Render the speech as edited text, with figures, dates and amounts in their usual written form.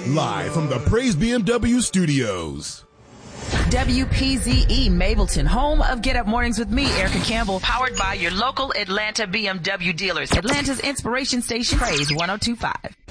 Live from the Praise BMW studios. WPZE Mableton, home of Get Up Mornings with me, Erica Campbell, powered by your local Atlanta BMW dealers. Atlanta's inspiration station, Praise 102.5.